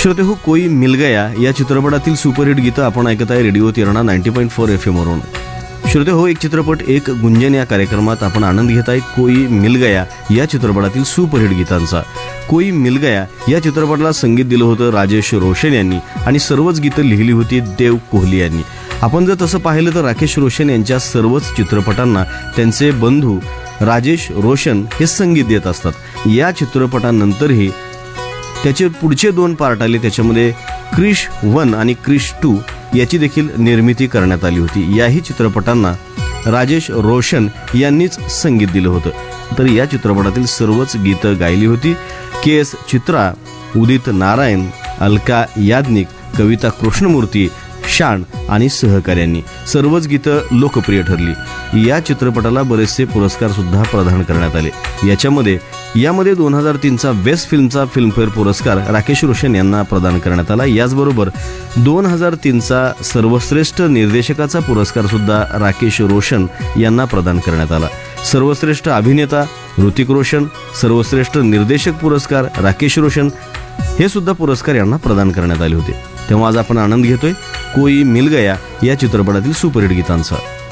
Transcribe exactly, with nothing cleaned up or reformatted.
श्रोते हो, कोई मिल गया या चित्रपटातील सुपरहिट गीतं आपण ऐकत आहे radio तिरणा ninety point four F M वरून. श्रोते हो, एक चित्रपट एक गुंजन या कार्यक्रमात आपण आनंद घेत आहे कोई मिल गया या चित्रपटातील सुपरहिट गीतांचा. कोई मिल गया या चित्रपटाला संगीत दिलं होतं राजेश रोशन यांनी आणि सर्वच गीतं लिहिली होती देव कोहली यांनी. आपण जर तसं पाहिलं तर राकेश रोशन यांच्या सर्वच चित्रपटांना त्यांचे बंधू राजेश रोशन हे संगीत देत असतात. या चित्रपटानंतरही त्याचे पुढचे दोन पार्ट आले, त्याच्यामध्ये क्रिश वन आणि क्रिश टू याची देखील निर्मिती करण्यात आली होती. याही चित्रपटांना राजेश रोशन यांनीच संगीत दिलं होतं. तर या चित्रपटातील सर्वच गीतं गायली होती के एस चित्रा, उदित नारायण, अलका याज्ञिक, कविता कृष्णमूर्ती, शान आणि सहकार्यांनी. सर्वच गीतं लोकप्रिय ठरली. या चित्रपटाला बरेचसे पुरस्कार सुद्धा प्रदान करण्यात आले. याच्यामध्ये यामध्ये दोन हजार तीनचा बेस्ट फिल्मचा फिल्मफेअर पुरस्कार राकेश रोशन यांना प्रदान करण्यात आला. याचबरोबर दोन हजार तीनचा सर्वश्रेष्ठ निर्देशकाचा पुरस्कार सुद्धा राकेश रोशन यांना प्रदान करण्यात आला. सर्वश्रेष्ठ अभिनेता ऋतिक रोशन, सर्वश्रेष्ठ निर्देशक पुरस्कार राकेश रोशन हे सुद्धा पुरस्कार यांना प्रदान करण्यात आले होते. तेव्हा आज आपण आनंद घेतोय कोई मिल गया या चित्रपटातील सुपरहिट गीतांचा.